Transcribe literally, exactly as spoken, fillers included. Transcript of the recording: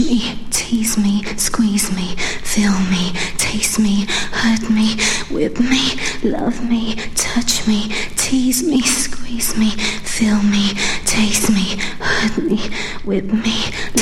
me, tease me, squeeze me, feel me, taste me, hurt me, whip me, love me, touch me, tease me, squeeze me, feel me, taste me, hurt me, whip me,